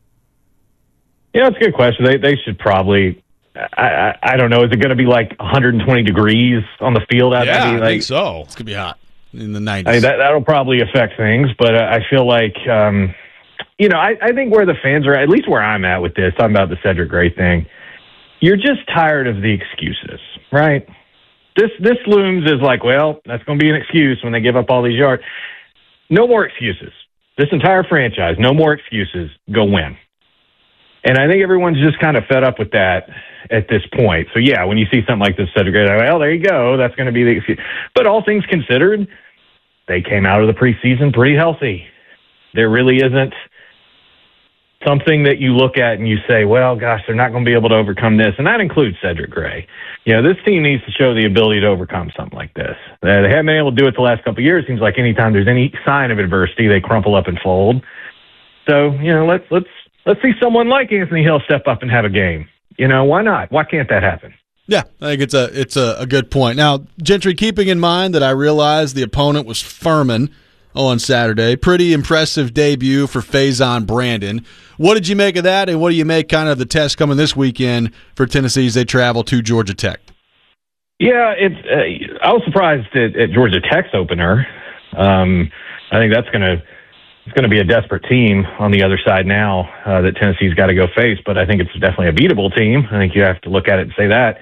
Yeah, that's a good question. They they should probably. I I, I don't know. Is it going to be like one hundred twenty degrees on the field? Yeah, I, mean, I like, think so. It's going to be hot in the nineties. I mean, that that'll probably affect things, but uh, I feel like um, you know, I, I think where the fans are, at least where I'm at with this, talking about the Cedric Gray thing, you're just tired of the excuses, right? This this looms as like, well, that's going to be an excuse when they give up all these yards. No more excuses. This entire franchise, no more excuses. Go win. And I think everyone's just kind of fed up with that at this point. So, yeah, when you see something like this, well, there you go. That's going to be the excuse. But all things considered, they came out of the preseason pretty healthy. There really isn't something that you look at and you say, well, gosh, they're not going to be able to overcome this. And that includes Cedric Gray. You know, this team needs to show the ability to overcome something like this. Uh, they haven't been able to do it the last couple of years. It seems like anytime there's any sign of adversity, they crumple up and fold. So, you know, let's let's let's see someone like Anthony Hill step up and have a game. You know, why not? Why can't that happen? Yeah, I think it's a it's a, a good point. Now, Gentry, keeping in mind that I realized the opponent was Furman on Saturday. Pretty impressive debut for Faison Brandon. What did you make of that, and what do you make kind of the test coming this weekend for Tennessee as they travel to Georgia Tech? Yeah, it's. Uh, I was surprised at, at Georgia Tech's opener. Um, I think that's going to it's going to be a desperate team on the other side now uh, that Tennessee's got to go face, but I think it's definitely a beatable team. I think you have to look at it and say that.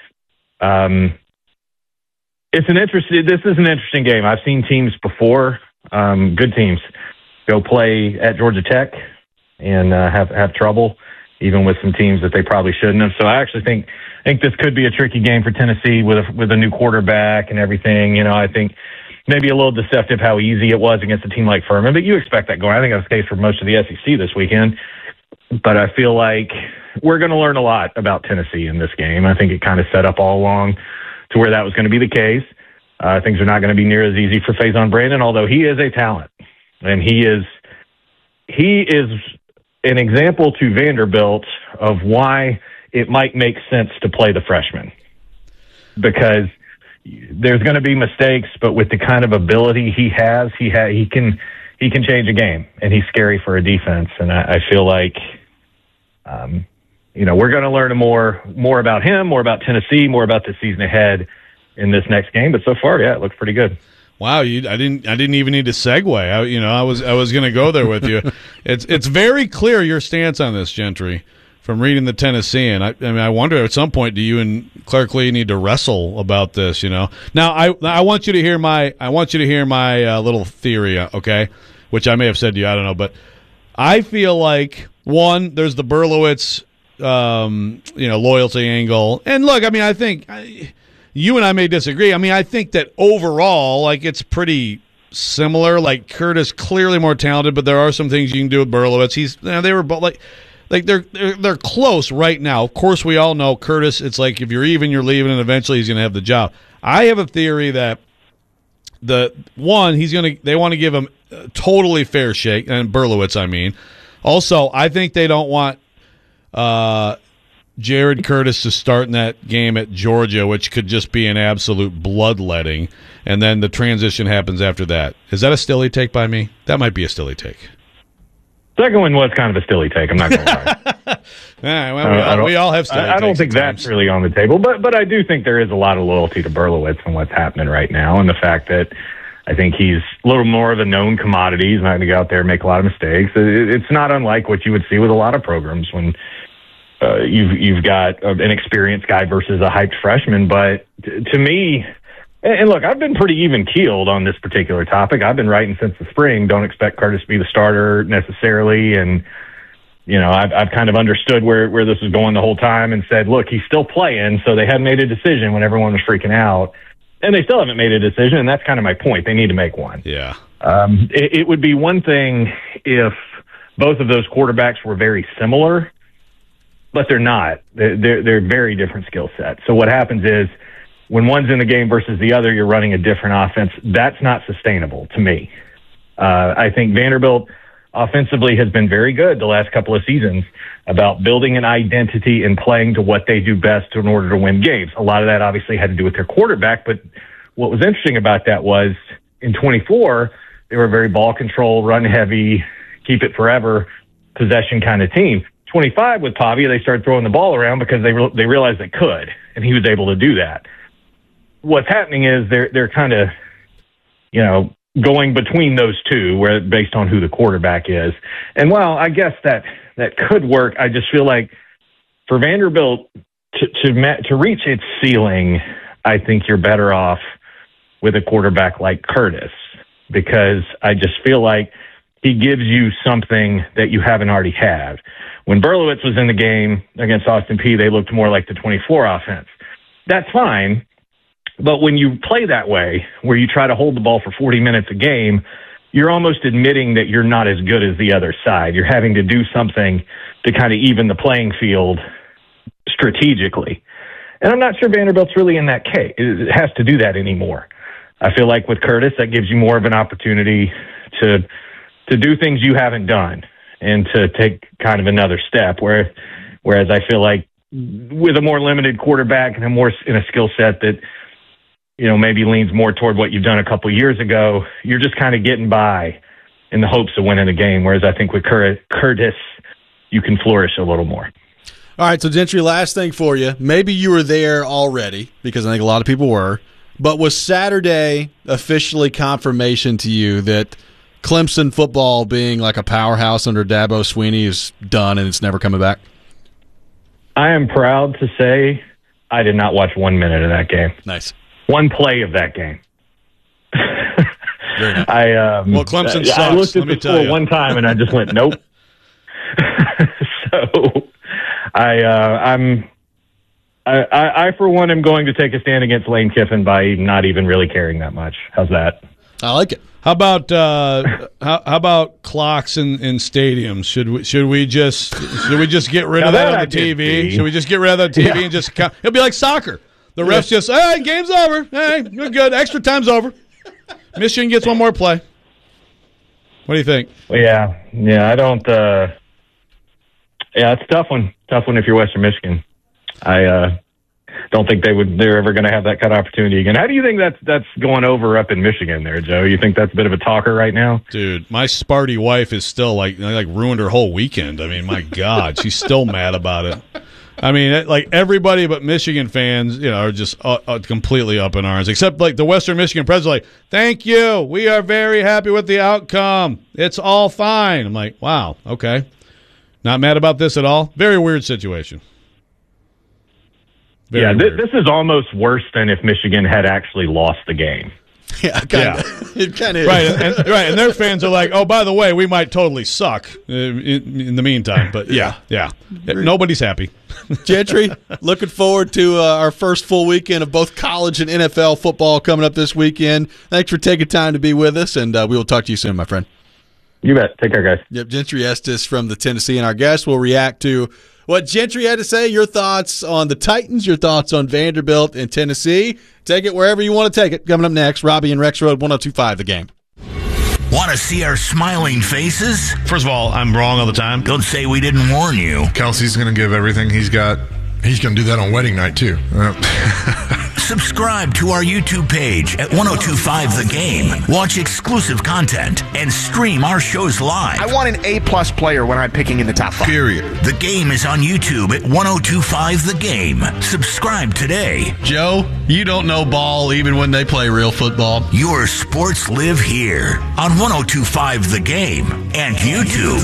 Um, it's an interesting. This is an interesting game. I've seen teams before. Um, good teams go play at Georgia Tech and uh, have have trouble, even with some teams that they probably shouldn't have. So I actually think I think this could be a tricky game for Tennessee with a, with a new quarterback and everything. You know, I think maybe a little deceptive how easy it was against a team like Furman, but you expect that going. I think that's the case for most of the S E C this weekend. But I feel like we're going to learn a lot about Tennessee in this game. I think it kind of set up all along to where that was going to be the case. Uh, things are not going to be near as easy for Faison Brandon, although he is a talent, and he is he is an example to Vanderbilt of why it might make sense to play the freshman, because there's going to be mistakes, but with the kind of ability he has, he ha- he can he can change a game, and he's scary for a defense. And I, I feel like, um, you know, we're going to learn more more about him, more about Tennessee, more about the season ahead in this next game. But so far, yeah, it looks pretty good. Wow, you, I didn't I didn't even need to segue. I, you know, I was I was going to go there with you. It's it's very clear your stance on this, Gentry, from reading the Tennessean. I, I mean, I wonder at some point, do you and Clark Lee need to wrestle about this? You know, now I I want you to hear my I want you to hear my uh, little theory, okay, which I may have said to you. I don't know, but I feel like, one, there's the Berlowitz, um, you know, loyalty angle. And look, I mean, I think I, you and I may disagree. I mean, I think that overall, like, it's pretty similar. Like, Curtis clearly more talented, but there are some things you can do with Berlowitz. He's, you know, they were both like, like they're, they're they're close right now. Of course, we all know Curtis. It's like if you're even, you're leaving, and eventually he's going to have the job. I have a theory that the one he's going to they want to give him a totally fair shake, and Berlowitz, I mean. Also, I think they don't want uh, Jared Curtis to start in that game at Georgia, which could just be an absolute bloodletting, and then the transition happens after that. Is that a stilly take by me? That might be a stilly take. Second one was kind of a stilly take. I'm not going to lie. yeah, well, we, uh, all, we all have stilly I, I don't takes think sometimes. that's really on the table, but but I do think there is a lot of loyalty to Berlowitz and what's happening right now, and the fact that I think he's a little more of a known commodity. He's not going to go out there and make a lot of mistakes. It, it's not unlike what you would see with a lot of programs when uh, you've you've got an experienced guy versus a hyped freshman. But t- to me. And look, I've been pretty even-keeled on this particular topic. I've been writing since the spring. Don't expect Curtis to be the starter necessarily. And, you know, I've, I've kind of understood where, where this was going the whole time and said, look, he's still playing, so they hadn't made a decision when everyone was freaking out. And they still haven't made a decision, and that's kind of my point. They need to make one. Yeah. Um, it, it would be one thing if both of those quarterbacks were very similar, but they're not. They're, they're, they're very different skill sets. So what happens is, when one's in the game versus the other, you're running a different offense. That's not sustainable to me. Uh, I think Vanderbilt offensively has been very good the last couple of seasons about building an identity and playing to what they do best in order to win games. A lot of that obviously had to do with their quarterback, but what was interesting about that was in twenty-four, they were a very ball control, run heavy, keep it forever, possession kind of team. twenty-five with Pavia, they started throwing the ball around because they re- they realized they could, and he was able to do that. What's happening is they're they're kind of, you know, going between those two, where based on who the quarterback is. And while I guess that that could work, I just feel like for Vanderbilt to to to reach its ceiling, I think you're better off with a quarterback like Curtis, because I just feel like he gives you something that you haven't already had. When Berlowitz was in the game against Austin Peay, they looked more like the twenty-four offense. That's fine. But when you play that way, where you try to hold the ball for forty minutes a game, you're almost admitting that you're not as good as the other side. You're having to do something to kind of even the playing field strategically. And I'm not sure Vanderbilt's really in that case. It has to do that anymore. I feel like with Curtis, that gives you more of an opportunity to to do things you haven't done and to take kind of another step. Where, whereas I feel like with a more limited quarterback and a more in a skill set that, you know, maybe leans more toward what you've done a couple of years ago, you're just kind of getting by in the hopes of winning the game. Whereas I think with Cur- Curtis, you can flourish a little more. All right, so Gentry, last thing for you. Maybe you were there already, because I think a lot of people were, but was Saturday officially confirmation to you that Clemson football being like a powerhouse under Dabo Swinney is done and it's never coming back? I am proud to say I did not watch one minute of that game. Nice. One play of that game. Very nice. I um, well, Clemson I, sucks. I looked at Let me the tell score you. one time and I just went, nope. so I, uh, I'm, I, I, I for one am going to take a stand against Lane Kiffin by not even really caring that much. How's that? I like it. How about uh, how, how about clocks in, in stadiums? Should we should we just should we just get rid Now of that that on I the T V? did see. Should we just get rid of that T V Yeah. and just count? It'll be like soccer. The refs just, hey, game's over. Hey, you're good. Extra time's over. Michigan gets one more play. What do you think? Well, yeah, yeah. I don't. Uh, yeah, it's a tough one. Tough one if you're Western Michigan. I uh, don't think they would. They're ever going to have that kind of opportunity again. How do you think that's that's going over up in Michigan there, Joe? You think that's a bit of a talker right now? Dude, my Sparty wife is still like like ruined her whole weekend. I mean, my God, she's still mad about it. I mean, it, like everybody but Michigan fans, you know, are just uh, uh, completely up in arms. Except like the Western Michigan president, like, thank you, we are very happy with the outcome. It's all fine. I'm like, wow, okay, not mad about this at all. Very weird situation. Very yeah, th- weird. this is almost worse than if Michigan had actually lost the game. Yeah, kind of. It kind of is. Right, and, right, and their fans are like, oh, by the way, we might totally suck uh, in, in the meantime. But, yeah, yeah. yeah. Nobody's happy. Gentry, looking forward to uh, our first full weekend of both college and N F L football coming up this weekend. Thanks for taking time to be with us, and uh, we will talk to you soon, my friend. You bet. Take care, guys. Yep, Gentry Estes from the Tennessee, and our guest will react to what Gentry had to say, your thoughts on the Titans, your thoughts on Vanderbilt and Tennessee. Take it wherever you want to take it. Coming up next, Robbie and Rex Road, one oh two point five The Game. Want to see our smiling faces? First of all, I'm wrong all the time. Don't say we didn't warn you. Kelsey's going to give everything he's got. He's going to do that on wedding night, too. Subscribe to our YouTube page at ten twenty-five The Game. Watch exclusive content and stream our shows live. I want an A-plus player when I'm picking in the top five. Period. The Game is on YouTube at ten twenty-five The Game. Subscribe today. Joe, you don't know ball even when they play real football. Your sports live here on ten twenty-five The Game and YouTube.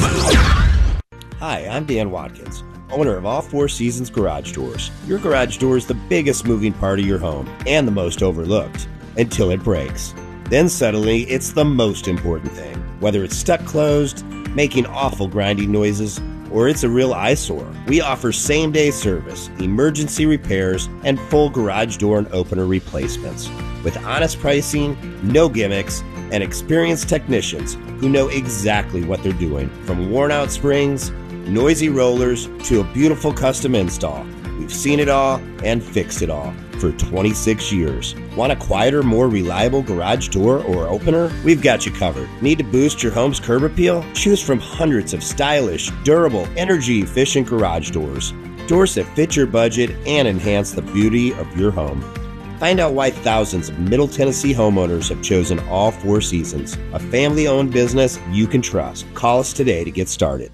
Hi, I'm Dan Watkins, owner of All Four Seasons Garage Doors. Your garage door is the biggest moving part of your home and the most overlooked until it breaks. Then suddenly, it's the most important thing. Whether it's stuck closed, making awful grinding noises, or it's a real eyesore, we offer same-day service, emergency repairs, and full garage door and opener replacements. With honest pricing, no gimmicks, and experienced technicians who know exactly what they're doing. From worn-out springs, noisy rollers, to a beautiful custom install. We've seen it all and fixed it all for twenty-six years. Want a quieter, more reliable garage door or opener? We've got you covered. Need to boost your home's curb appeal? Choose from hundreds of stylish, durable, energy-efficient garage doors. Doors that fit your budget and enhance the beauty of your home. Find out why thousands of Middle Tennessee homeowners have chosen All Four Seasons, a family-owned business you can trust. Call us today to get started.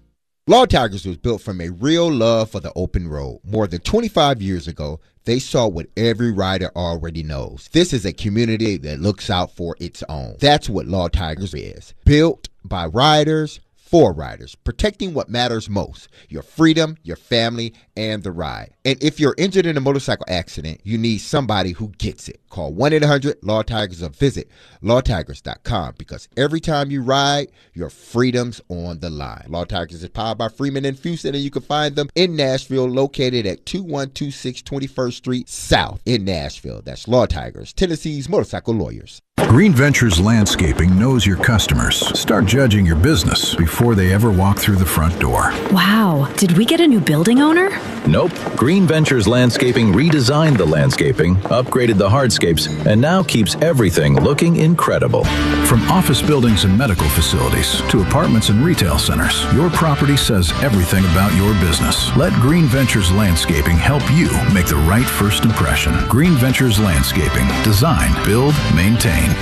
Law Tigers was built from a real love for the open road. More than twenty-five years ago, they saw what every rider already knows. This is a community that looks out for its own. That's what Law Tigers is. Built by riders, for riders, protecting what matters most, your freedom, your family, and the ride. And if you're injured in a motorcycle accident, you need somebody who gets it. Call one eight hundred Law Tigers or visit law tigers dot com, because every time you ride, your freedom's on the line. Law Tigers is powered by Freeman and Fuson, and you can find them in Nashville, located at two one two six twenty-first Street South in Nashville. That's Law Tigers, Tennessee's motorcycle lawyers. Green Ventures Landscaping knows your customers. Start judging your business before they ever walk through the front door. Wow, did we get a new building owner? Nope. Green Ventures Landscaping redesigned the landscaping, upgraded the hardscapes, and now keeps everything looking incredible. From office buildings and medical facilities to apartments and retail centers, your property says everything about your business. Let Green Ventures Landscaping help you make the right first impression. Green Ventures Landscaping. Design, build, maintain.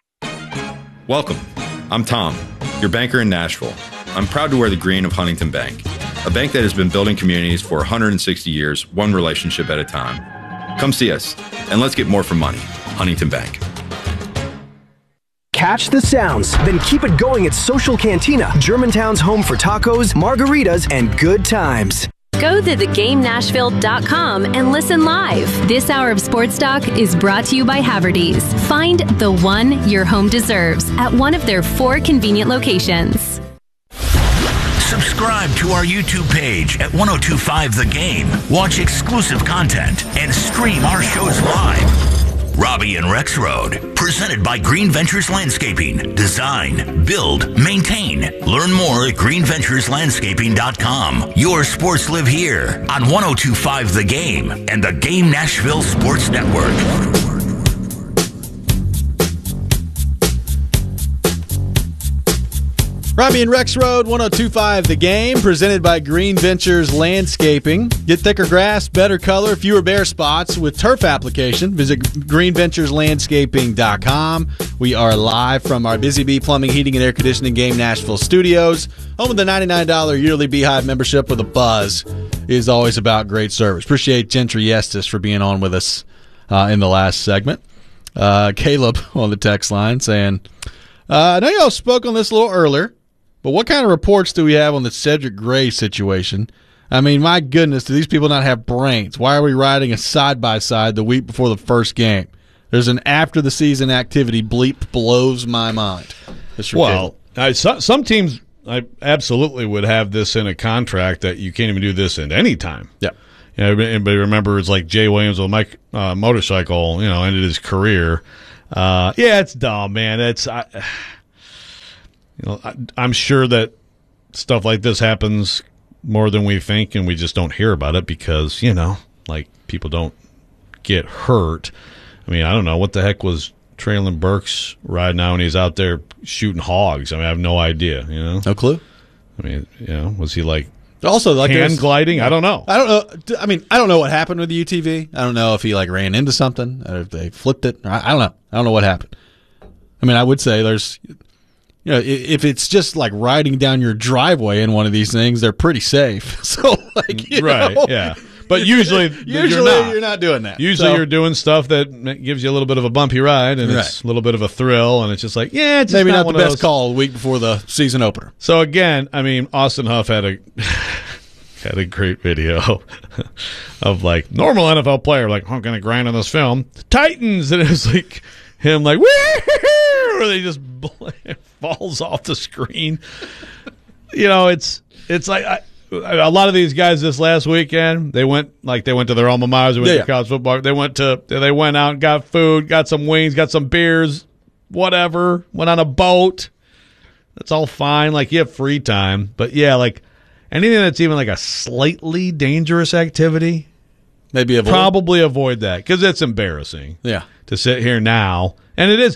Welcome. I'm Tom, your banker in Nashville. I'm proud to wear the green of Huntington Bank, a bank that has been building communities for one hundred sixty years, one relationship at a time. Come see us, and let's get more for money. Huntington Bank. Catch the sounds, then keep it going at Social Cantina, Germantown's home for tacos, margaritas, and good times. Go to the game nashville dot com and listen live. This hour of Sports Talk is brought to you by Haverty's. Find the one your home deserves at one of their four convenient locations. Subscribe to our YouTube page at ten twenty-five The Game. Watch exclusive content and stream our shows live. Robbie and Rex Road, presented by Green Ventures Landscaping. Design, build, maintain. Learn more at green ventures landscaping dot com. Your sports live here on ten twenty-five The Game and the Game Nashville Sports Network. Robbie and Rex Road, ten twenty-five The Game, presented by Green Ventures Landscaping. Get thicker grass, better color, fewer bare spots with turf application. Visit green ventures landscaping dot com. We are live from our Busy Bee Plumbing, Heating, and Air Conditioning Game Nashville studios. Home of the ninety-nine dollars yearly Beehive membership with a buzz is always about great service. Appreciate Gentry Estes for being on with us uh, in the last segment. Uh, Caleb on the text line saying, uh, I know y'all spoke on this a little earlier, but what kind of reports do we have on the Cedric Gray situation? I mean, my goodness, do these people not have brains? Why are we riding a side-by-side the week before the first game? There's an after the season activity bleep blows my mind. Mister Well, I, so, some teams I absolutely would have this in a contract that you can't even do this at any time. Yeah. You know, anybody remembers like Jay Williams with Mike uh, motorcycle, you know, ended his career. Uh, yeah, it's dumb, man. It's I, you know, I, I'm sure that stuff like this happens more than we think, and we just don't hear about it because, you know, like people don't get hurt. I mean, I don't know what the heck was Traylon Burks right now when he's out there shooting hogs. I mean, I have no idea. You know, no clue. I mean, you know, was he like also like hand gliding? I don't know. I don't know. I mean, I don't know what happened with the U T V. I don't know if he like ran into something or if they flipped it. I, I don't know. I don't know what happened. I mean, I would say there's, you know, if it's just like riding down your driveway in one of these things, they're pretty safe. So, like, you right, know, yeah. But usually, usually you're not. you're not doing that. Usually, So- you're doing stuff that gives you a little bit of a bumpy ride, and it's Right. a little bit of a thrill, and it's just like, yeah, it's just maybe not, not, one the of best those. call the week before the season opener. So again, I mean, Austin Huff had a had a great video of like normal N F L player, like I'm gonna grind on this film, Titans, and it was like him like woo, where they just falls off the screen. You know, it's it's like I, a lot of these guys this last weekend, they went like they went to their alma maters, they went Yeah, to yeah. college football, they went to they went out and got food, got some wings, got some beers, whatever, went on a boat. That's all fine. Like, you have free time. But, yeah, like, anything that's even like a slightly dangerous activity, maybe avoid. probably avoid that because it's embarrassing. Yeah. To sit here now. And it is,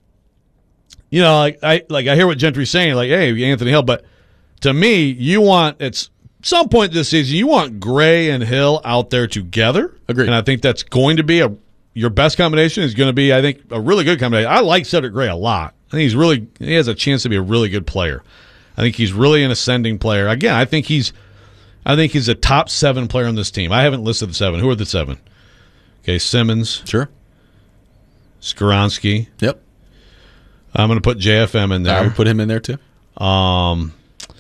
you know, like I like I hear what Gentry's saying, like, hey, Anthony Hill. But to me, you want, at some point this season, you want Gray and Hill out there together. Agreed. And I think that's going to be a, your best combination is going to be, I think, a really good combination. I like Cedric Gray a lot. I think he's really, he has a chance to be a really good player. I think he's really an ascending player. Again, I think he's, I think he's a top seven player on this team. I haven't listed the seven. Who are the seven? Okay, Simmons. Sure. Skoronski. Yep. I'm going to put J F M in there. I would put him in there too. Um,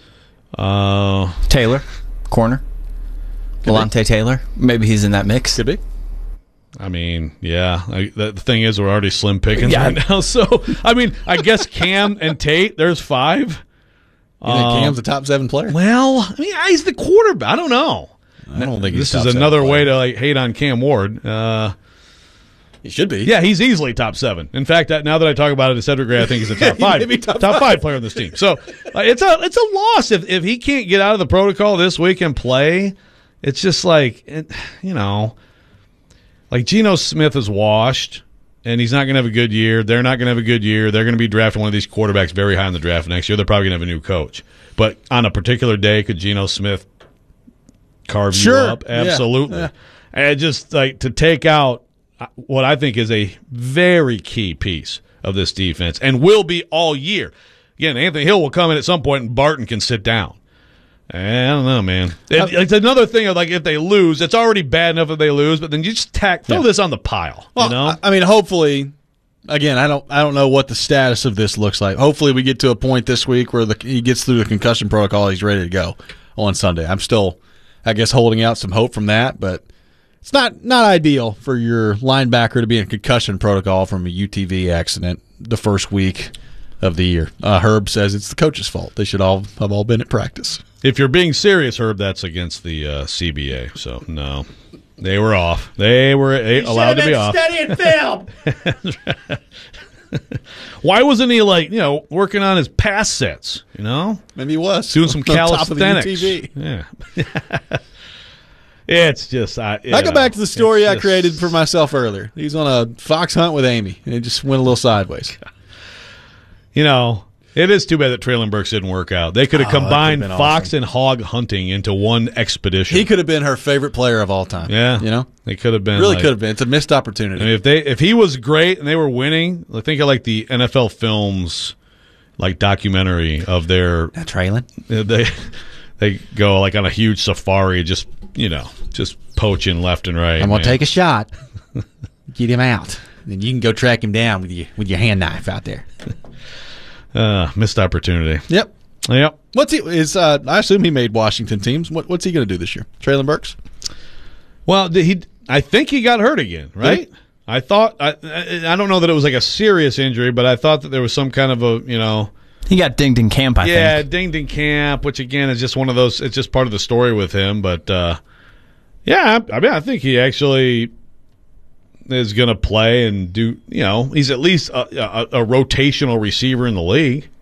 uh, Taylor, corner. Delonte Taylor. Maybe he's in that mix. Could be. I mean, yeah. I, the, the thing is, we're already slim pickings Yeah. right now. So, I mean, I guess Cam and Tate, there's five. You think Um, Cam's a top seven player? Well, I mean, he's the quarterback. I don't know. I don't think he's this top is seven another player. way to like hate on Cam Ward. Uh, He should be. yeah, he's easily top seven. In fact, that, now that I talk about it, Cedric Gray, I think he's a top He five, may be top top, five. five player on this team. So uh, it's a it's a loss if if he can't get out of the protocol this week and play. It's just like it, you know, like Geno Smith is washed, and he's not going to have a good year. They're not going to have a good year. They're going to be drafting one of these quarterbacks very high in the draft next year. They're probably going to have a new coach. But on a particular day, could Geno Smith carve Sure. you up? Yeah. Absolutely. Yeah. And just like to take out what I think is a very key piece of this defense and will be all year. Again, Anthony Hill will come in at some point and Barton can sit down. I don't know, man. It, it's another thing of like if they lose, it's already bad enough if they lose, but then you just tack throw Yeah. this on the pile. Well, you know? I, I mean, hopefully, again, I don't, I don't know what the status of this looks like. Hopefully, we get to a point this week where the, he gets through the concussion protocol. He's ready to go on Sunday. I'm still, I guess, holding out some hope from that, but it's not not ideal for your linebacker to be in concussion protocol from a U T V accident the first week of the year. Uh, Herb says it's the coach's fault. They should all have all been at practice. If you're being serious, Herb, that's against the uh, C B A. So no, they were off. They were they allowed to be off. Studying film. Why wasn't he like you know working on his pass sets? You know, Maybe he was doing some on top of the calisthenics. U T V. Yeah. It's just I. I go know, back to the story it's I just- created for myself earlier. He's on a fox hunt with Amy, and it just went a little sideways. You know, it is too bad that Traylon Burks didn't work out. They could have Oh, that could've combined been fox awesome. and hog hunting into one expedition. He could have been her favorite player of all time. Yeah, you know, they could have been really like- could have been. It's a missed opportunity. I mean, if they if he was great and they were winning, I think of like the N F L Films like documentary of their That's Traylon. they they go like on a huge safari, just you know, just poaching left and right. I'm gonna man. take a shot, get him out, then you can go track him down with you with your hand knife out there. uh, missed opportunity. Yep. Yep. What's he? Is uh, I assume he made Washington teams. What, what's he going to do this year? Traylon Burks. Well, did he I think he got hurt again, right? I thought I I don't know that it was like a serious injury, but I thought that there was some kind of a you know he got dinged in camp. I yeah, think. dinged in camp, which again is just one of those. It's just part of the story with him. But uh, yeah, I, I mean, I think he actually is going to play and do. You know, he's at least a, a, a rotational receiver in the league.